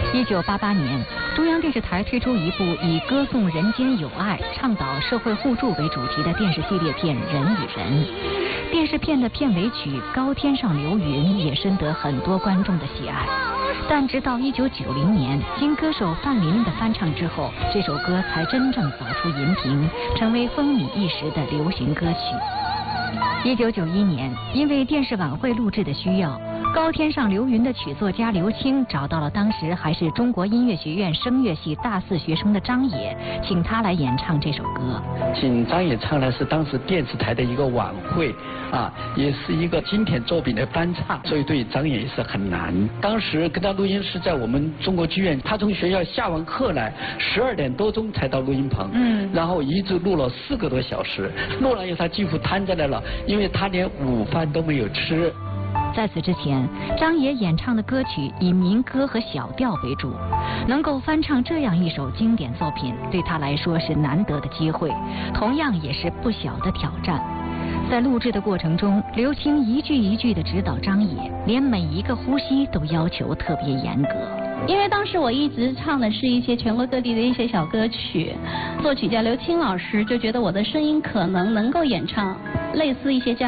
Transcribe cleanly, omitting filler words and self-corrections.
1988年，中央电视台推出一部以歌颂人间友爱、倡导社会互助为主题的电视系列片《人与人》。电视片的片尾曲《高天上流云》也深得很多观众的喜爱。但直到1990年，经歌手范琳琳的翻唱之后，这首歌才真正走出荧屏，成为风靡一时的流行歌曲。1991年，因为电视晚会录制的需要，高天上流云的曲作家刘青找到了当时还是中国音乐学院声乐系大4学生的张也，请他来演唱这首歌。 请张也唱呢是当时电视台的一个晚会啊，也是一个经典作品的翻唱，所以对张也是很难。当时跟他录音是在我们中国剧院，他从学校下完课来，12点多钟才到录音棚，然后一直录了4个多小时，录了以后他几乎瘫在那了，因为他连午饭都没有吃。 在此之前，张也演唱的歌曲以民歌和小调为主，能够翻唱这样一首经典作品，对他来说是难得的机会，同样也是不小的挑战。在录制的过程中，刘青一句一句地指导张也，连每一个呼吸都要求特别严格。 因为当时我一直唱的是一些全国各地的一些小歌曲，作曲家刘青老师就觉得我的声音可能够演唱类似一些这样